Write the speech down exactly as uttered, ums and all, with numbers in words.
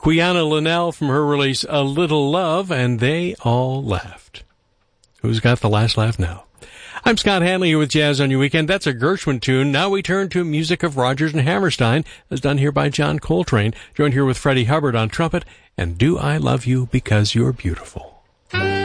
Quiana Linnell from her release A Little Love, and They All Laughed. Who's got the last laugh now? I'm Scott Hanley here with Jazz on Your Weekend. That's a Gershwin tune. Now we turn to music of Rodgers and Hammerstein, as done here by John Coltrane, joined here with Freddie Hubbard on trumpet, and Do I Love You Because You're Beautiful.